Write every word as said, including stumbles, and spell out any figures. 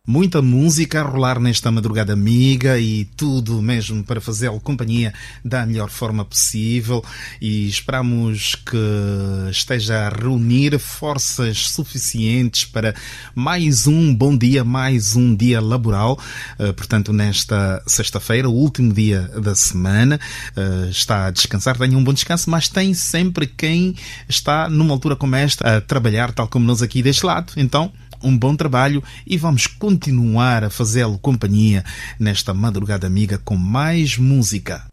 Muita música a rolar nesta madrugada amiga e tudo mesmo para fazê-lo companhia da melhor forma possível, e esperamos que esteja a reunir forças suficientes para mais um bom dia, mais um dia laboral. Uh, portanto, nesta sexta-feira, o último dia da semana, uh, está a descansar, tenha um bom descanso, mas tem sempre quem está numa altura como esta a trabalhar, tal como nós aqui deste lado. Então, um bom trabalho e vamos continuar a fazê-lo companhia nesta madrugada amiga com mais música.